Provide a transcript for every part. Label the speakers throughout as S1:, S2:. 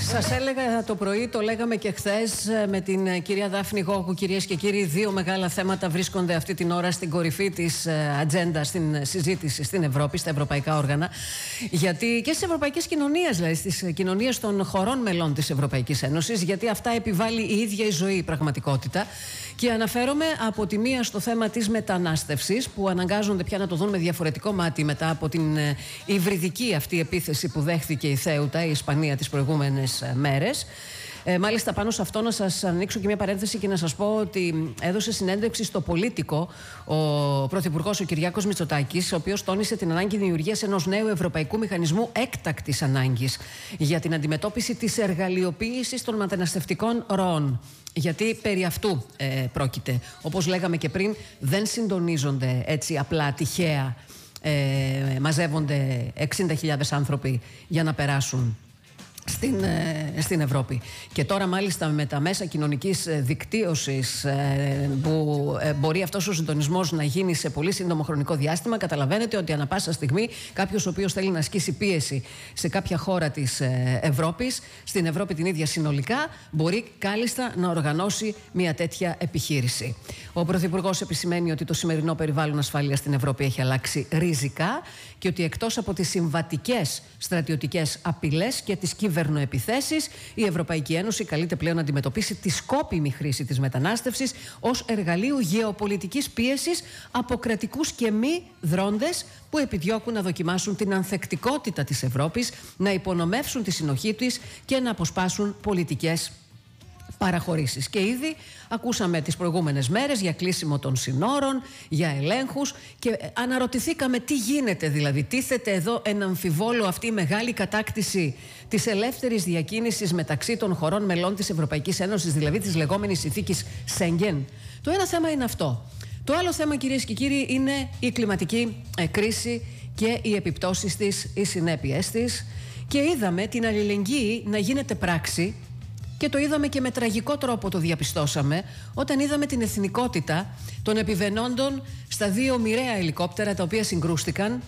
S1: Σας έλεγα το πρωί, το λέγαμε και χθες με την κυρία Δάφνη Γόγου, κυρίες και κύριοι, δύο μεγάλα θέματα βρίσκονται αυτή την ώρα στην κορυφή της ατζέντα, στην συζήτηση στην Ευρώπη, στα ευρωπαϊκά όργανα. Γιατί και στις ευρωπαϊκές κοινωνίες, δηλαδή στις κοινωνίες των χωρών μελών της Ευρωπαϊκής Ένωσης, γιατί αυτά επιβάλλει η ίδια η ζωή, η πραγματικότητα. Και αναφέρομαι από τη μία στο θέμα της μετανάστευσης, που αναγκάζονται πια να το δουν με διαφορετικό μάτι μετά από την υβριδική αυτή επίθεση που δέχθηκε η Θέουτα, η Ισπανία, τις προηγούμενες μέρες. Μάλιστα, πάνω σε αυτό να σας ανοίξω και μια παρένθεση και να σας πω ότι έδωσε συνέντευξη στο Πολίτικο ο Πρωθυπουργός, ο Κυριάκος Μητσοτάκης, ο οποίος τόνισε την ανάγκη δημιουργίας ενός νέου ευρωπαϊκού μηχανισμού έκτακτης ανάγκης για την αντιμετώπιση της εργαλειοποίησης των μεταναστευτικών ροών. Γιατί περί αυτού πρόκειται. Όπως λέγαμε και πριν, δεν συντονίζονται έτσι απλά τυχαία, μαζεύονται 60.000 άνθρωποι για να περάσουν στην Ευρώπη. Και τώρα μάλιστα με τα μέσα κοινωνικής δικτύωσης που μπορεί αυτός ο συντονισμός να γίνει σε πολύ σύντομο χρονικό διάστημα, καταλαβαίνετε ότι ανά πάσα στιγμή κάποιος ο οποίος θέλει να ασκήσει πίεση σε κάποια χώρα της Ευρώπης, στην Ευρώπη την ίδια συνολικά, μπορεί κάλλιστα να οργανώσει μια τέτοια επιχείρηση. Ο Πρωθυπουργός επισημαίνει ότι το σημερινό περιβάλλον ασφάλειας στην Ευρώπη έχει αλλάξει ριζικά και ότι εκτός από τις συμβατικές στρατιωτικές απειλές και τις κυβερνοεπιθέσεις, η Ευρωπαϊκή Ένωση καλείται πλέον να αντιμετωπίσει τη σκόπιμη χρήση της μετανάστευσης ως εργαλείου γεωπολιτικής πίεσης από κρατικούς και μη δρόντες που επιδιώκουν να δοκιμάσουν την ανθεκτικότητα της Ευρώπης, να υπονομεύσουν τη συνοχή της και να αποσπάσουν πολιτικές παραχωρήσεις. Και ήδη ακούσαμε τις προηγούμενες μέρες για κλείσιμο των συνόρων, για ελέγχους και αναρωτηθήκαμε τι γίνεται, δηλαδή τίθεται εδώ ένα αμφιβόλο αυτή η μεγάλη κατάκτηση της ελεύθερης διακίνησης μεταξύ των χωρών μελών της Ευρωπαϊκής Ένωσης, δηλαδή της λεγόμενης συνθήκης Σέγγεν. Το ένα θέμα είναι αυτό. Το άλλο θέμα, κυρίες και κύριοι, είναι η κλιματική κρίση και οι επιπτώσεις της, οι συνέπειες της. Και είδαμε την αλληλεγγύη να γίνεται πράξη. Και το είδαμε και με τραγικό τρόπο, το διαπιστώσαμε, όταν είδαμε την εθνικότητα των επιβαινόντων στα δύο μοιραία ελικόπτερα τα οποία συγκρούστηκαν,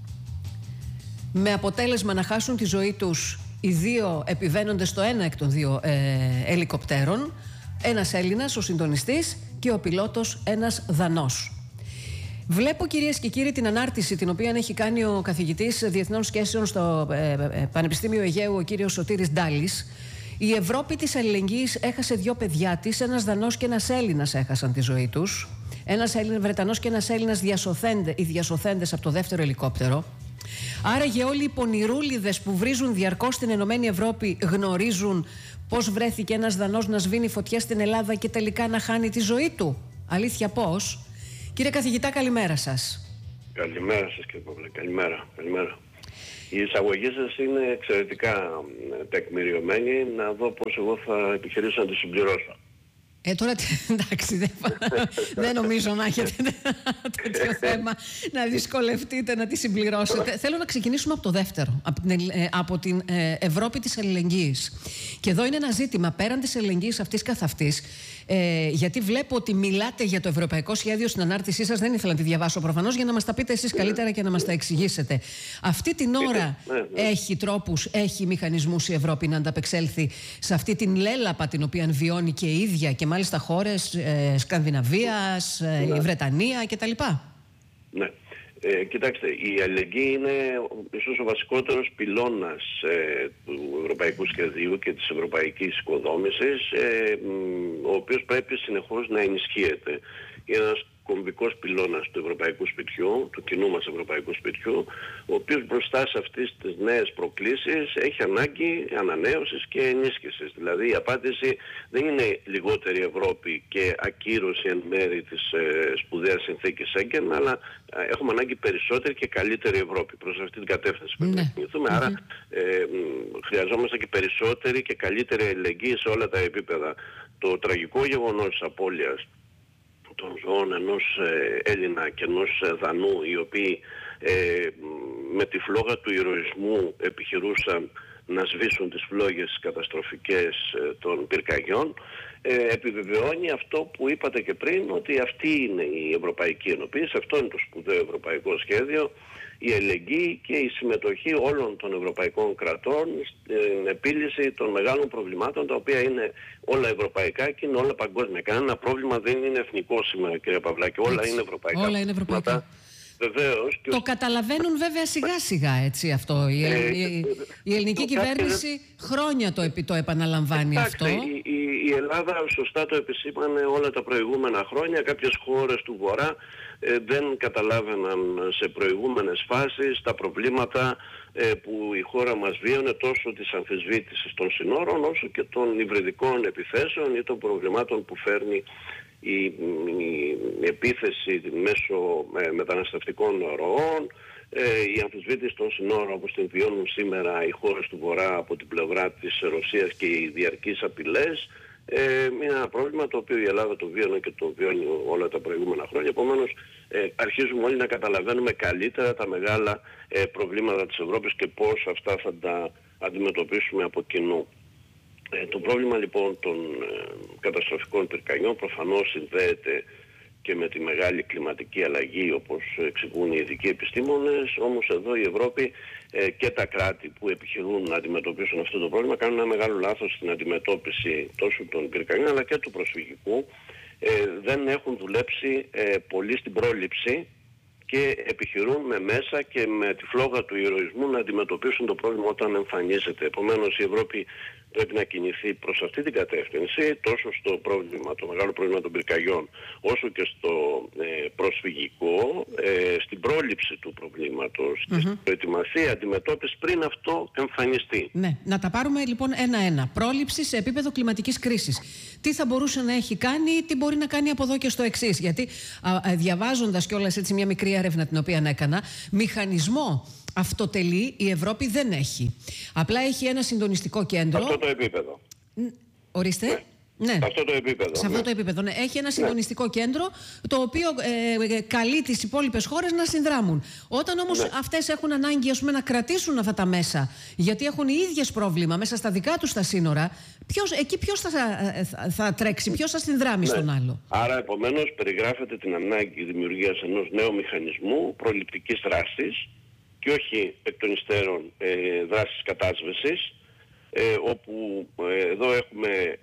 S1: με αποτέλεσμα να χάσουν τη ζωή τους οι δύο επιβαίνοντες στο ένα εκ των δύο ελικοπτέρων, ένας Έλληνας, ο συντονιστής, και ο πιλότος, ένας Δανός. Βλέπω, κυρίες και κύριοι, την ανάρτηση την οποία έχει κάνει ο καθηγητής Διεθνών Σχέσεων στο Πανεπιστήμιο Αιγαίου, ο κύριος Σωτήρης Ντάλης. Η Ευρώπη της αλληλεγγύης έχασε δύο παιδιά της, ένας Δανός και ένας Έλληνας έχασαν τη ζωή τους. Ένας Βρετανός και ένας Έλληνας οι διασωθέντες από το δεύτερο ελικόπτερο. Άραγε όλοι οι πονηρούλιδες που βρίζουν διαρκώς στην Ενωμένη Ευρώπη γνωρίζουν πώς βρέθηκε ένας Δανός να σβήνει φωτιά στην Ελλάδα και τελικά να χάνει τη ζωή του? Αλήθεια πώς? Κύριε καθηγητά, καλημέρα σας.
S2: Καλημέρα σας, κύριε Παύλε. Καλημέρα. Η εισαγωγή σας είναι εξαιρετικά τεκμηριωμένη. Να δω πώς εγώ θα επιχειρήσω να τη συμπληρώσω.
S1: Τώρα εντάξει, δεν νομίζω να έχετε τέτοιο θέμα να δυσκολευτείτε να τη συμπληρώσετε. Θέλω να ξεκινήσουμε από το δεύτερο, από την Ευρώπη της αλληλεγγύης. Και εδώ είναι ένα ζήτημα πέραν της αλληλεγγύης αυτής καθ' αυτής, γιατί βλέπω ότι μιλάτε για το ευρωπαϊκό σχέδιο στην ανάρτησή σας. Δεν ήθελα να τη διαβάσω προφανώς, για να μας τα πείτε εσείς καλύτερα και να μας τα εξηγήσετε. Αυτή την ώρα έχει τρόπους, έχει μηχανισμούς η Ευρώπη να ανταπεξέλθει σε αυτή την λέλαπα την οποία βιώνει και η ίδια, και μάλιστα χώρες Σκανδιναβίας, η Βρετανία κτλ.
S2: Ναι. Κοιτάξτε, η αλληλεγγύη είναι ίσως ο βασικότερος πυλώνας του ευρωπαϊκού σχεδίου και της ευρωπαϊκής οικοδόμησης, ο οποίος πρέπει συνεχώς να ενισχύεται. Είναι ένας κομβικός πυλώνας του ευρωπαϊκού σπιτιού, του κοινού μας ευρωπαϊκού σπιτιού, ο οποίος μπροστά σε αυτές τις νέες προκλήσεις έχει ανάγκη ανανέωσης και ενίσχυσης. Δηλαδή η απάντηση δεν είναι λιγότερη Ευρώπη και ακύρωση εν μέρη της σπουδαίας συνθήκης Σέγγεν, αλλά έχουμε ανάγκη περισσότερη και καλύτερη Ευρώπη. Προς αυτή την κατεύθυνση πρέπει να κινηθούμε. Άρα χρειαζόμαστε και περισσότερη και καλύτερη αλληλεγγύη σε όλα τα επίπεδα. Το τραγικό γεγονός της απώλειας των ζώων ενός Έλληνα και ενός Δανού, οι οποίοι με τη φλόγα του ηρωισμού επιχειρούσαν να σβήσουν τις φλόγες καταστροφικές των πυρκαγιών, επιβεβαιώνει αυτό που είπατε και πριν, ότι αυτή είναι η ευρωπαϊκή ενοποίηση, αυτό είναι το σπουδαίο ευρωπαϊκό σχέδιο, η αλληλεγγύη και η συμμετοχή όλων των ευρωπαϊκών κρατών στην επίλυση των μεγάλων προβλημάτων, τα οποία είναι όλα ευρωπαϊκά και είναι όλα παγκόσμια. Κανένα πρόβλημα δεν είναι εθνικό σήμερα, κύριε Παυλάκη. Όλα είναι ευρωπαϊκά.
S1: Όλα είναι ευρωπαϊκά.
S2: Βεβαίως,
S1: το καταλαβαίνουν βέβαια σιγά σιγά έτσι αυτό. Η ελληνική κυβέρνηση χρόνια το επαναλαμβάνει αυτό.
S2: Η Ελλάδα σωστά το επισήμανε όλα τα προηγούμενα χρόνια. Κάποιες χώρες του Βορρά δεν καταλάβαιναν σε προηγούμενες φάσεις τα προβλήματα που η χώρα μας βίωνε, τόσο της αμφισβήτησης των συνόρων όσο και των υβριδικών επιθέσεων ή των προβλημάτων που φέρνει η επίθεση μέσω μεταναστευτικών ροών, η αμφισβήτηση των συνόρων όπως την βιώνουν σήμερα οι χώρες του Βορρά από την πλευρά της Ρωσίας και οι διαρκείς απειλές. Είναι ένα πρόβλημα το οποίο η Ελλάδα το βίωνε και το βιώνει όλα τα προηγούμενα χρόνια. Επομένως αρχίζουμε όλοι να καταλαβαίνουμε καλύτερα τα μεγάλα προβλήματα της Ευρώπης και πώς αυτά θα τα αντιμετωπίσουμε από κοινού. Το πρόβλημα λοιπόν των καταστροφικών πυρκαγιών προφανώς συνδέεται και με τη μεγάλη κλιματική αλλαγή, όπως εξηγούν οι ειδικοί επιστήμονες. Όμως εδώ η Ευρώπη και τα κράτη που επιχειρούν να αντιμετωπίσουν αυτό το πρόβλημα κάνουν ένα μεγάλο λάθος στην αντιμετώπιση τόσο των πυρκαγιών αλλά και του προσφυγικού. Δεν έχουν δουλέψει πολύ στην πρόληψη και επιχειρούν με μέσα και με τη φλόγα του ηρωισμού να αντιμετωπίσουν το πρόβλημα όταν εμφανίζεται. Επομένως η Ευρώπη πρέπει να κινηθεί προς αυτή την κατεύθυνση, τόσο στο πρόβλημα, το μεγάλο πρόβλημα των πυρκαγιών, όσο και στο προσφυγικό, στην πρόληψη του προβλήματος, στην προετοιμασία, αντιμετώπιση πριν αυτό εμφανιστεί.
S1: Ναι, να τα πάρουμε λοιπόν ένα-ένα. Πρόληψη σε επίπεδο κλιματικής κρίσης. Τι θα μπορούσε να έχει κάνει, τι μπορεί να κάνει από εδώ και στο εξής. Γιατί διαβάζοντας κιόλας έτσι μια μικρή έρευνα την οποία έκανα, μηχανισμό αυτοτελή η Ευρώπη δεν έχει. Απλά έχει ένα συντονιστικό κέντρο.
S2: Σε αυτό το επίπεδο.
S1: Ορίστε.
S2: Ναι. Σε αυτό το επίπεδο.
S1: Σε αυτό το επίπεδο, ναι. Έχει ένα συντονιστικό κέντρο το οποίο καλεί τις υπόλοιπες χώρες να συνδράμουν. Όταν όμως αυτές έχουν ανάγκη να κρατήσουν αυτά τα μέσα, γιατί έχουν οι ίδιες πρόβλημα μέσα στα δικά τους τα σύνορα, ποιος θα τρέξει, ποιος θα συνδράμει στον άλλο.
S2: Άρα επομένως περιγράφεται την ανάγκη δημιουργίας ενός νέου μηχανισμού προληπτικής δράσης και όχι εκ των υστέρων δράσης κατάσβεσης, όπου εδώ έχουμε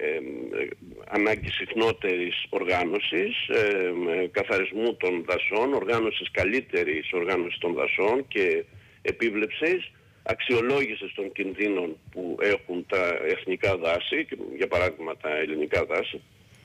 S2: ανάγκη συχνότερης οργάνωσης, καθαρισμού των δασών, οργάνωσης καλύτερης οργάνωσης των δασών και επίβλεψης, αξιολόγησης των κινδύνων που έχουν τα εθνικά δάση, για παράδειγμα τα ελληνικά δάση,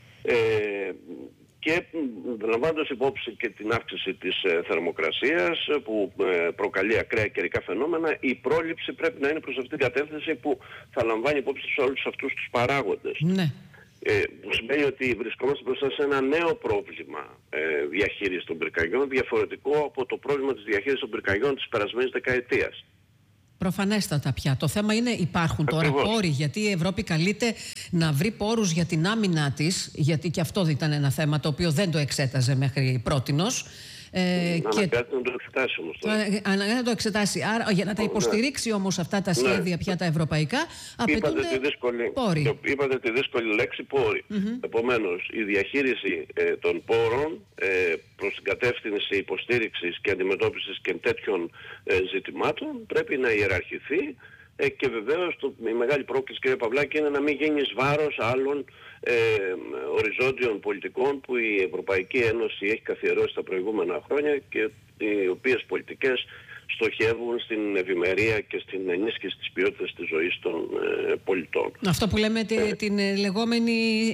S2: και λαμβάνοντας υπόψη και την αύξηση της θερμοκρασίας που προκαλεί ακραία καιρικά φαινόμενα, η πρόληψη πρέπει να είναι προς αυτήν την κατεύθυνση που θα λαμβάνει υπόψη σε όλους αυτούς τους παράγοντες.
S1: Ναι.
S2: Που σημαίνει ότι βρισκόμαστε μπροστά σε ένα νέο πρόβλημα διαχείρισης των πυρκαγιών, διαφορετικό από το πρόβλημα της διαχείρισης των πυρκαγιών της περασμένης δεκαετίας.
S1: Προφανέστατα πια. Το θέμα είναι υπάρχουν τώρα πόροι, γιατί η Ευρώπη καλείται να βρει πόρους για την άμυνά της, γιατί και αυτό ήταν ένα θέμα το οποίο δεν το εξέταζε μέχρι πρότινος.
S2: Αναγκάζεται να το εξετάσει όμως τώρα.
S1: Να το εξετάσει. Άρα για να τα υποστηρίξει όμως αυτά τα σχέδια πια τα ευρωπαϊκά απαιτούνται πόροι.
S2: Είπατε τη δύσκολη λέξη πόροι. Επομένως η διαχείριση των πόρων προς την κατεύθυνση υποστήριξης και αντιμετώπισης και τέτοιων ζητημάτων πρέπει να ιεραρχηθεί και βεβαίως η μεγάλη πρόκληση, κύριε Παυλάκη, είναι να μην γίνει εις βάρος άλλων οριζόντιων πολιτικών που η Ευρωπαϊκή Ένωση έχει καθιερώσει τα προηγούμενα χρόνια και οι οποίες πολιτικές στοχεύουν στην ευημερία και στην ενίσχυση της ποιότητας της ζωής των πολιτών. Αυτό που λέμε
S1: την λεγόμενη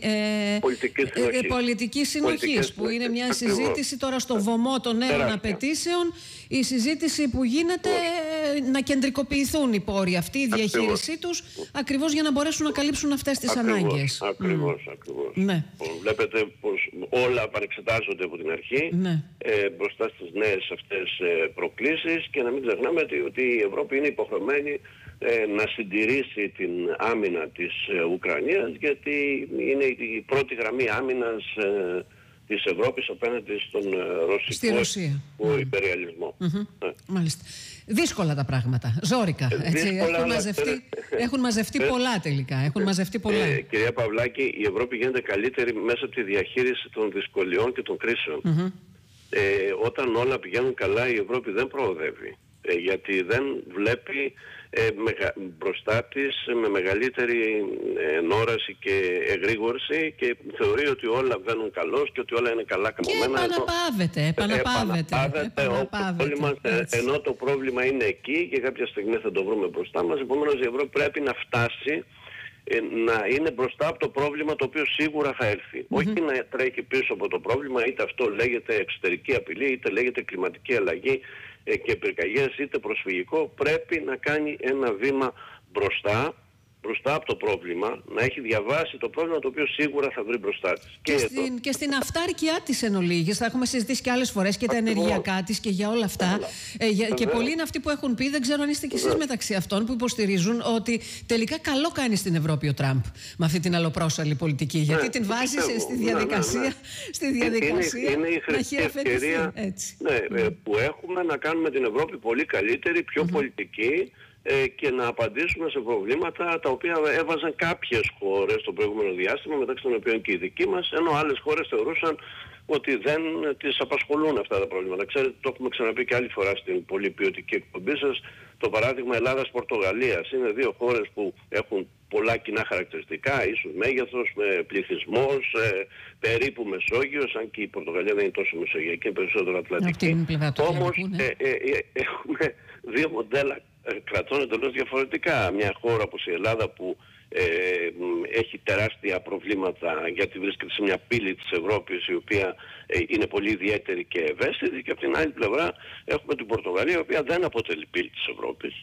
S1: πολιτική συνοχής, που είναι μια συζήτηση τώρα στο βωμό των νέων απαιτήσεων, η συζήτηση που γίνεται να κεντρικοποιηθούν οι πόροι αυτή, η διαχείρισή τους, ακριβώς για να μπορέσουν να καλύψουν αυτές τις ανάγκες.
S2: Ακριβώς.
S1: Ναι.
S2: Βλέπετε πως όλα παρεξετάζονται από την αρχή μπροστά στις νέες αυτές προκλήσεις και να μην ξεχνάμε ότι η Ευρώπη είναι υποχρεωμένη να συντηρήσει την άμυνα της Ουκρανίας, γιατί είναι η πρώτη γραμμή άμυνας της Ευρώπης απέναντι στον ρωσικό υπεριαλισμό.
S1: Μάλιστα. Δύσκολα τα πράγματα, ζόρικα. Έχουν μαζευτεί πολλά τελικά.
S2: Κυρία Παυλάκη, η Ευρώπη γίνεται καλύτερη μέσα από τη διαχείριση των δυσκολιών και των κρίσεων. Όταν όλα πηγαίνουν καλά, η Ευρώπη δεν προοδεύει. γιατί δεν βλέπει μπροστά της με μεγαλύτερη ενόραση και εγρήγορση και θεωρεί ότι όλα βγαίνουν καλώς και ότι όλα είναι καλά καμωμένα.
S1: Και επαναπαύεται.
S2: Ενώ το πρόβλημα είναι εκεί και κάποια στιγμή θα το βρούμε μπροστά μας. Επομένως η Ευρώπη πρέπει να φτάσει να είναι μπροστά από το πρόβλημα το οποίο σίγουρα θα έρθει. Όχι να τρέχει πίσω από το πρόβλημα, είτε αυτό λέγεται εξωτερική απειλή, είτε λέγεται κλιματική αλλαγή και πυρκαγιές, είτε προσφυγικό. Πρέπει να κάνει ένα βήμα μπροστά από το πρόβλημα, να έχει διαβάσει το πρόβλημα το οποίο σίγουρα θα βρει μπροστά της.
S1: Και στην αυτάρκειά της εν ολίγης, θα έχουμε συζητήσει και άλλες φορές και τα ενεργειακά της και για όλα αυτά. Και πολλοί είναι αυτοί που έχουν πει, δεν ξέρω αν είστε κι εσείς μεταξύ αυτών, που υποστηρίζουν ότι τελικά καλό κάνει στην Ευρώπη ο Τραμπ με αυτή την αλλοπρόσαλη πολιτική. Γιατί την βάζει στη διαδικασία, να έχει αφαιρεθεί.
S2: Που έχουμε να κάνουμε την Ευρώπη πολύ καλύτερη, πιο πολιτική, και να απαντήσουμε σε προβλήματα τα οποία έβαζαν κάποιες χώρες το προηγούμενο διάστημα, μεταξύ των οποίων και οι δικοί μας, ενώ άλλες χώρες θεωρούσαν ότι δεν τις απασχολούν αυτά τα προβλήματα. Ξέρετε, το έχουμε ξαναπεί και άλλη φορά στην πολύ ποιοτική εκπομπή σας, το παράδειγμα Ελλάδας-Πορτογαλίας. Είναι δύο χώρες που έχουν πολλά κοινά χαρακτηριστικά, ίσως μέγεθος, πληθυσμός, περίπου Μεσόγειος, αν και η Πορτογαλία δεν είναι τόσο μεσογειακή, είναι περισσότερο ατλαντική. Όμως έχουμε δύο μοντέλα κρατών εντελώς διαφορετικά. Μια χώρα όπως η Ελλάδα που έχει τεράστια προβλήματα γιατί βρίσκεται σε μια πύλη της Ευρώπης η οποία είναι πολύ ιδιαίτερη και ευαίσθητη, και από την άλλη πλευρά έχουμε την Πορτογαλία, η οποία δεν αποτελεί πύλη της Ευρώπης.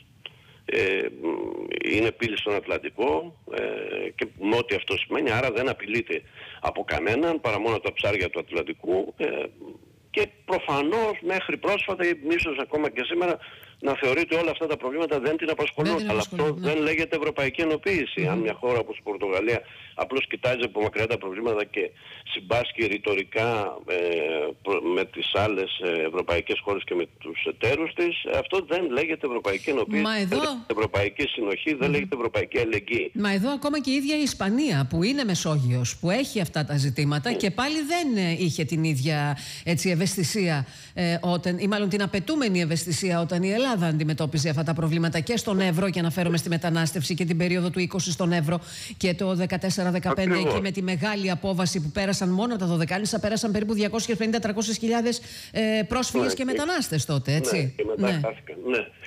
S2: Είναι πύλη στον Ατλαντικό και με ό,τι αυτό σημαίνει, άρα δεν απειλείται από κανέναν παρά μόνο τα ψάρια του Ατλαντικού, και προφανώς μέχρι πρόσφατα ή ίσως ακόμα και σήμερα να θεωρείται όλα αυτά τα προβλήματα δεν την απασχολούν. Αλλά αυτό δεν λέγεται ευρωπαϊκή ενοποίηση. Αν μια χώρα όπως η Πορτογαλία απλώς κοιτάζει από μακριά τα προβλήματα και συμπάσχει ρητορικά με τις άλλες ευρωπαϊκές χώρες και με τους εταίρους της, αυτό δεν λέγεται ευρωπαϊκή ενοποίηση, δεν λέγεται ευρωπαϊκή συνοχή, δεν λέγεται ευρωπαϊκή αλληλεγγύη.
S1: Μα εδώ ακόμα και η ίδια η Ισπανία, που είναι Μεσόγειος, που έχει αυτά τα ζητήματα και πάλι δεν είχε την ίδια ευαισθησία, ή μάλλον την απαιτούμενη ευαισθησία όταν η Ελλάδα αντιμετώπιζε αυτά τα προβλήματα και στον Εύρο, και αναφέρομαι στη μετανάστευση και την περίοδο του 20 στον Εύρο και το 14-15 εκεί με τη μεγάλη απόβαση που πέρασαν μόνο τα Δωδεκάνησα, πέρασαν περίπου 250-300 χιλιάδες πρόσφυγες και μετανάστες τότε, έτσι.
S2: Ναι, και μεταχάθηκαν.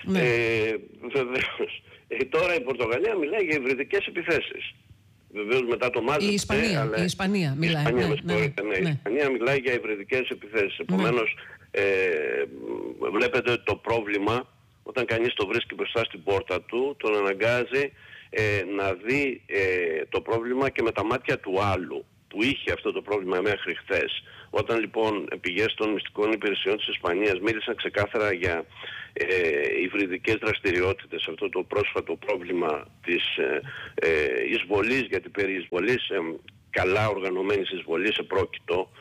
S2: Βεβαίως. Τώρα η Πορτογαλία μιλάει για υβριδικές επιθέσεις. Βεβαίως μετά το Μάζο.
S1: Η Ισπανία μιλάει.
S2: Η Ισπανία μιλάει για υβριδικές επιθέσεις. Επομένως, βλέπετε το πρόβλημα, όταν κανείς το βρίσκει μπροστά στην πόρτα του, τον αναγκάζει να δει το πρόβλημα και με τα μάτια του άλλου, που είχε αυτό το πρόβλημα μέχρι χθες. Όταν λοιπόν πηγές των μυστικών υπηρεσιών της Ισπανίας μίλησαν ξεκάθαρα για υβριδικές δραστηριότητες, αυτό το πρόσφατο πρόβλημα της εισβολής, γιατί περί εισβολής, καλά οργανωμένης εισβολής επρόκειτο,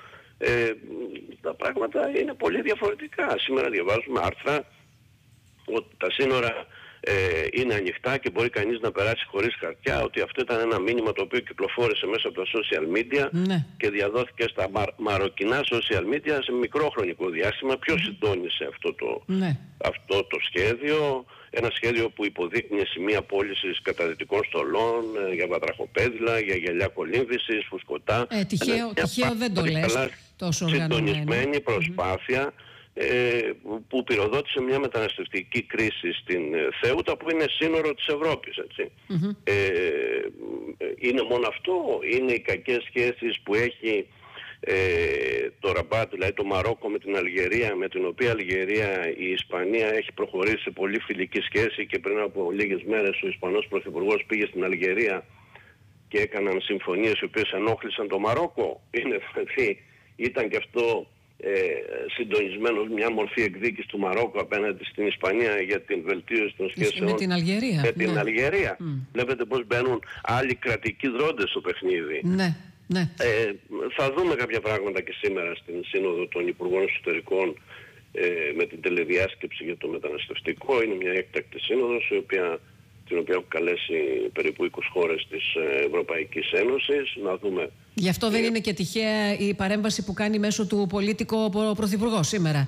S2: τα πράγματα είναι πολύ διαφορετικά. Σήμερα διαβάζουμε άρθρα ότι τα σύνορα είναι ανοιχτά και μπορεί κανείς να περάσει χωρίς χαρτιά, ότι αυτό ήταν ένα μήνυμα το οποίο κυκλοφόρησε μέσα από τα social media και διαδόθηκε στα μαροκινά social media σε μικρό χρονικό διάστημα. Ποιος συντόνισε αυτό το σχέδιο? Ένα σχέδιο που υποδείκνυε σημεία πώλησης καταδυτικών στολών, για βατραχοπέδιλα, για γυαλιά κολύμβησης, φουσκωτά.
S1: Τυχαίο δεν το λες, τόσο
S2: συντονισμένη προσπάθεια που πυροδότησε μια μεταναστευτική κρίση στην Θέουτα, που είναι σύνορο της Ευρώπης, έτσι. Είναι μόνο αυτό? Είναι οι κακές σχέσεις που έχει το Ραμπάτ, δηλαδή το Μαρόκο με την Αλγερία, με την οποία Αλγερία η Ισπανία έχει προχωρήσει σε πολύ φιλική σχέση, και πριν από λίγες μέρες ο Ισπανός Πρωθυπουργός πήγε στην Αλγερία και έκαναν συμφωνίες οι οποίες ενόχλησαν το Μαρόκο? Ήταν και αυτό συντονισμένο, μια μορφή εκδίκηση του Μαρόκου απέναντι στην Ισπανία για την βελτίωση των σχέσεων
S1: με την Αλγερία.
S2: Βλέπετε πώς μπαίνουν άλλοι κρατικοί δρόντες στο παιχνίδι. Θα δούμε κάποια πράγματα και σήμερα στην Σύνοδο των Υπουργών Εσωτερικών με την τελεδιάσκεψη για το μεταναστευτικό. Είναι μια έκτακτη σύνοδος η οποία την οποία έχουν καλέσει περίπου 20 χώρες της Ευρωπαϊκής Ένωσης. Να δούμε.
S1: Γι' αυτό δεν είναι και τυχαία η παρέμβαση που κάνει μέσω του πολίτικο Πρωθυπουργό σήμερα.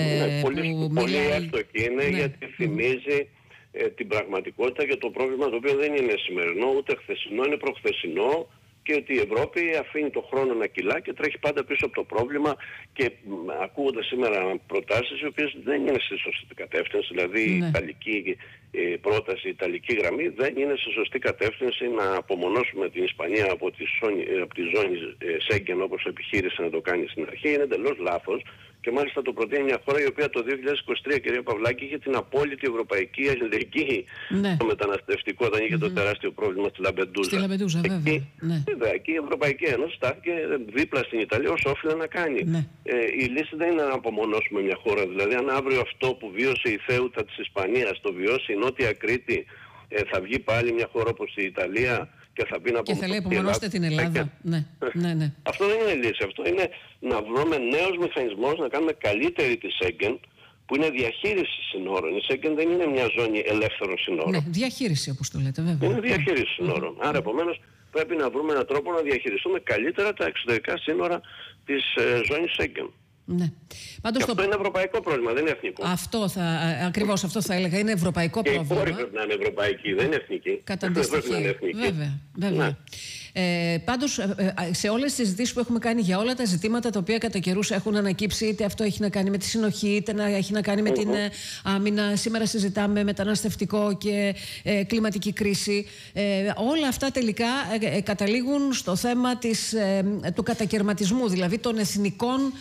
S2: Πολύ εύστοχη είναι, γιατί θυμίζει την πραγματικότητα για το πρόβλημα το οποίο δεν είναι σημερινό, ούτε χθεσινό, είναι προχθεσινό, και ότι η Ευρώπη αφήνει το χρόνο να κυλά και τρέχει πάντα πίσω από το πρόβλημα, και ακούγονται σήμερα προτάσεις οι οποίες δεν είναι στη σωστή κατεύθυνση, δηλαδή η ιταλική πρόταση, η ιταλική γραμμή δεν είναι στη σωστή κατεύθυνση, να απομονώσουμε την Ισπανία από τη ζώνη Σέγγεν όπως επιχείρησε να το κάνει στην αρχή, είναι εντελώς λάθος. Και μάλιστα το προτείνει μια χώρα η οποία το 2023, κυρία Παυλάκη, είχε την απόλυτη ευρωπαϊκή αλληλεγγύη στο μεταναστευτικό, όταν είχε το τεράστιο πρόβλημα στη Λαμπεντούζα.
S1: Στη Λαμπεντούζα, βέβαια.
S2: Εκεί η Ευρωπαϊκή Ένωση στάθηκε δίπλα στην Ιταλία όσο όφιλε να κάνει. Η λύση δεν είναι να απομονώσουμε μια χώρα. Δηλαδή, αν αύριο αυτό που βίωσε η Θέουτα της Ισπανίας το βιώσει η Νότια Κρήτη, θα βγει πάλι μια χώρα όπως η Ιταλία και θα πει να
S1: και θα λέει απομονώστε την Ελλάδα. Ναι.
S2: Αυτό δεν είναι λύση. Αυτό είναι να βρούμε νέους μηχανισμούς, να κάνουμε καλύτερη τη Σέγγεν, που είναι διαχείριση συνόρων. Η Σέγγεν δεν είναι μια ζώνη ελεύθερων συνόρων.
S1: Ναι, διαχείριση όπως το λέτε, βέβαια.
S2: Είναι διαχείριση συνόρων. Άρα επομένως πρέπει να βρούμε έναν τρόπο να διαχειριστούμε καλύτερα τα εξωτερικά σύνορα της ζώνης Σέγγεν.
S1: Ναι. Πάντως
S2: αυτό είναι ευρωπαϊκό πρόβλημα, δεν είναι εθνικό.
S1: Ακριβώς αυτό θα έλεγα, είναι ευρωπαϊκό πρόβλημα.
S2: Και οι πόροι πρέπει να είναι ευρωπαϊκοί, δεν είναι εθνικοί.
S1: Κατά αντιστοιχεία. Βέβαια. Ναι. Πάντως, σε όλες τις συζητήσεις που έχουμε κάνει για όλα τα ζητήματα τα οποία κατά καιρούς έχουν ανακύψει, είτε αυτό έχει να κάνει με τη συνοχή, είτε έχει να κάνει με την άμυνα, σήμερα συζητάμε μεταναστευτικό και κλιματική κρίση, όλα αυτά τελικά καταλήγουν στο θέμα του κατακερματισμού, δηλαδή των εθνικών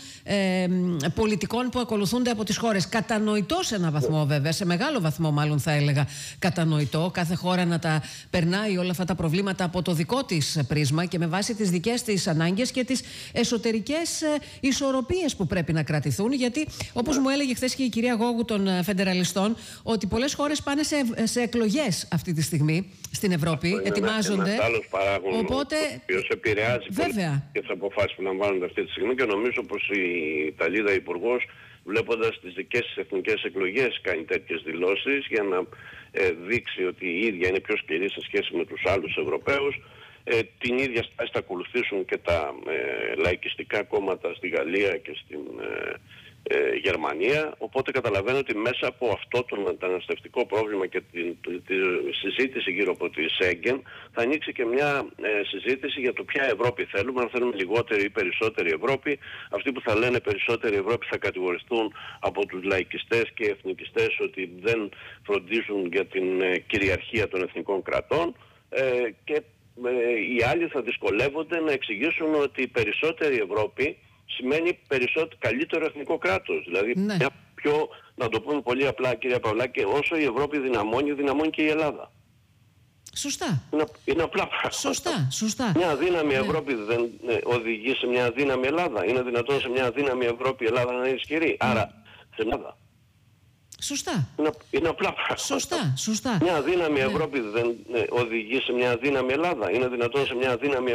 S1: πολιτικών που ακολουθούνται από τις χώρες. Κατανοητό σε ένα βαθμό, βέβαια, σε μεγάλο βαθμό μάλλον θα έλεγα κατανοητό, κάθε χώρα να τα περνάει όλα αυτά τα προβλήματα από το δικό της πρίσμα και με βάση τις δικές της ανάγκες και τις εσωτερικές ισορροπίες που πρέπει να κρατηθούν, γιατί όπως μου έλεγε χθες και η κυρία Γόγου των Φεντεραλιστών, ότι πολλές χώρες πάνε σε εκλογές αυτή τη στιγμή στην Ευρώπη, ετοιμάζονται.
S2: Ένας άλλος παράγων,
S1: οπότε,
S2: ο οποίος επηρεάζει και τις αποφάσεις που λαμβάνονται αυτή τη στιγμή, και νομίζω πως η Ιταλίδα Υπουργός, βλέποντας τις δικές της εθνικές εκλογές, κάνει τέτοιες δηλώσεις για να δείξει ότι η ίδια είναι πιο σκληρή σε σχέση με τους άλλους Ευρωπαίους. Την ίδια στάση θα ακολουθήσουν και τα λαϊκιστικά κόμματα στη Γαλλία και στην Γερμανία. Οπότε καταλαβαίνω ότι μέσα από αυτό το μεταναστευτικό πρόβλημα και τη συζήτηση γύρω από τη Σέγγεν θα ανοίξει και μια συζήτηση για το ποια Ευρώπη θέλουμε, αν θέλουμε λιγότερη ή περισσότερη Ευρώπη. Αυτοί που θα λένε περισσότερη Ευρώπη θα κατηγοριστούν από τους λαϊκιστές και εθνικιστές ότι δεν φροντίζουν για την κυριαρχία των εθνικών κρατών, και οι άλλοι θα δυσκολεύονται να εξηγήσουν ότι η περισσότερη Ευρώπη σημαίνει καλύτερο εθνικό κράτος. Δηλαδή, να το πούμε πολύ απλά, κυρία Παυλάκη, όσο η Ευρώπη δυναμώνει, δυναμώνει και η Ελλάδα.
S1: Σωστά.
S2: Είναι απλά πράγματα.
S1: Σωστά.
S2: Μια αδύναμη Ευρώπη δεν οδηγεί σε μια αδύναμη Ελλάδα. Είναι δυνατόν σε μια αδύναμη Ευρώπη η Ελλάδα να είναι ισχυρή. Άρα, σε Ελλάδα.
S1: Σωστά.
S2: Είναι απλά πράγματα.
S1: Σωστά.
S2: Μια αδύναμη Ευρώπη δεν οδηγεί σε μια αδύναμη Ελλάδα. Είναι δυνατόν σε μια αδύναμη